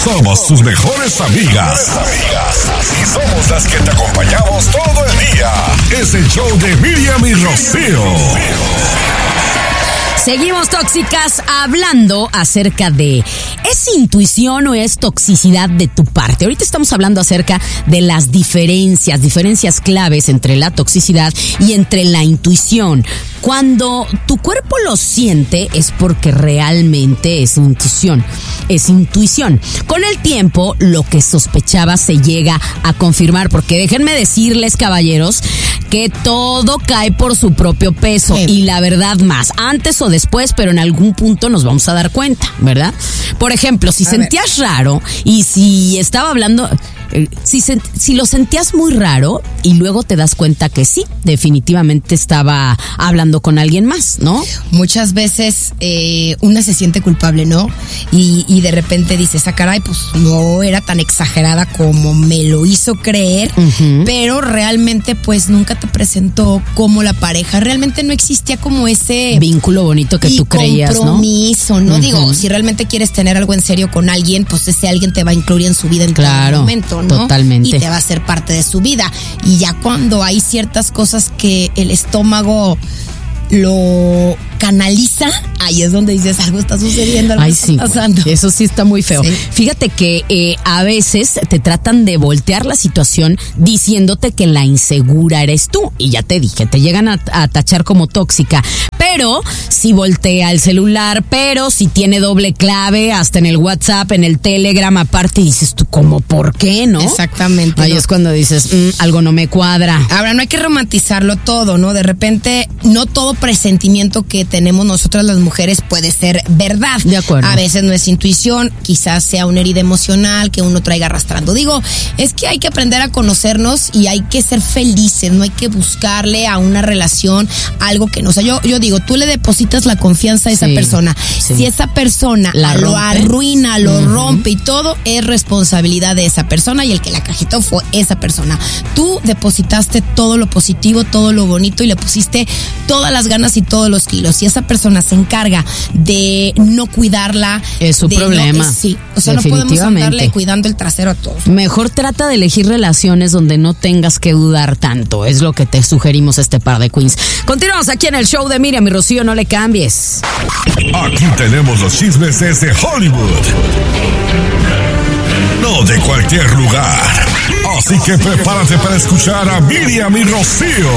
Somos tus mejores amigas. Y somos las que te acompañamos todo el día. Es el show de Miriam y Rocío. Seguimos tóxicas hablando acerca de ¿es intuición o es toxicidad de tu parte? Ahorita estamos hablando acerca de las diferencias claves entre la toxicidad y entre la intuición. Cuando tu cuerpo lo siente es porque realmente es intuición. Con el tiempo, lo que sospechaba se llega a confirmar, porque déjenme decirles, caballeros, que todo cae por su propio peso y la verdad más, antes o después, pero en algún punto nos vamos a dar cuenta, ¿verdad? Por ejemplo, si sentías raro y si estaba hablando... Si lo sentías muy raro y luego te das cuenta que sí, definitivamente estaba hablando con alguien más, ¿no? Muchas veces una se siente culpable, ¿no? Y de repente dices, caray, pues no era tan exagerada como me lo hizo creer, pero realmente pues nunca te presentó como la pareja. Realmente no existía como ese vínculo bonito que tú creías, ¿no? Compromiso, ¿no? Digo, si realmente quieres tener algo en serio con alguien, pues ese alguien te va a incluir en su vida en todo momento, ¿no? Totalmente. Y te va a ser parte de su vida. Y ya cuando hay ciertas cosas que el estómago lo canaliza, ahí es donde dices, algo está sucediendo, algo está pasando. Bueno, eso sí está muy feo. Sí. Fíjate que a veces te tratan de voltear la situación diciéndote que la insegura eres tú. Y ya te dije, te llegan a tachar como tóxica. Pero si voltea el celular, pero si tiene doble clave, hasta en el WhatsApp, en el Telegram, aparte, dices tú, ¿cómo? ¿Por qué? ¿No? Exactamente. Ahí es cuando dices, algo no me cuadra. Ahora, no hay que romantizarlo todo, ¿no? De repente, no todo presentimiento que tenemos nosotras las mujeres puede ser verdad. De acuerdo. A veces no es intuición, quizás sea una herida emocional que uno traiga arrastrando. Digo, es que hay que aprender a conocernos y hay que ser felices, no hay que buscarle a una relación algo que no. O sea, yo digo, tú le depositas la confianza a esa persona. Sí. Si esa persona lo arruina, lo rompe y todo, es responsabilidad de esa persona y el que la cajitó fue esa persona. Tú depositaste todo lo positivo, todo lo bonito y le pusiste todas las ganas y todos los kilos. Si esa persona se encarga de no cuidarla, es su problema. Sí, o sea, no podemos andarle cuidando el trasero a todos. Mejor trata de elegir relaciones donde no tengas que dudar tanto. Es lo que te sugerimos este par de queens. Continuamos aquí en el show de Miriam y Rocío, no le cambies. Aquí tenemos los chismes desde Hollywood. No de cualquier lugar. Así que prepárate para escuchar a Miriam y Rocío.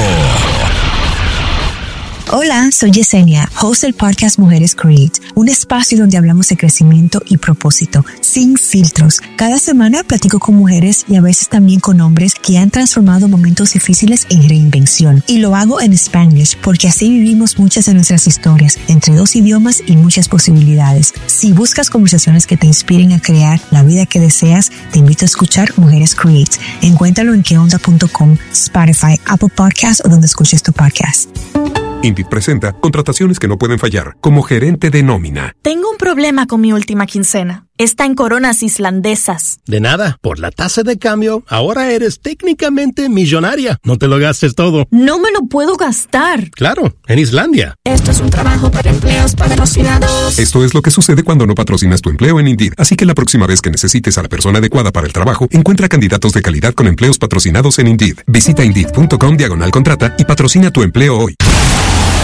Hola, soy Yesenia, host del podcast Mujeres Create, un espacio donde hablamos de crecimiento y propósito, sin filtros. Cada semana platico con mujeres y a veces también con hombres que han transformado momentos difíciles en reinvención. Y lo hago en Spanglish porque así vivimos muchas de nuestras historias, entre 2 idiomas y muchas posibilidades. Si buscas conversaciones que te inspiren a crear la vida que deseas, te invito a escuchar Mujeres Create. Encuéntralo en queonda.com, Spotify, Apple Podcasts o donde escuches tu podcast. Indeed presenta contrataciones que no pueden fallar como gerente de nómina. Tengo un problema con mi última quincena. Está en coronas islandesas. De nada, por la tasa de cambio, ahora eres técnicamente millonaria. No te lo gastes todo. No me lo puedo gastar. Claro, en Islandia. Esto es un trabajo para empleos patrocinados. Esto es lo que sucede cuando no patrocinas tu empleo en Indeed. Así que la próxima vez que necesites a la persona adecuada para el trabajo, encuentra candidatos de calidad con empleos patrocinados en Indeed. Visita Indeed.com/contrata y patrocina tu empleo hoy.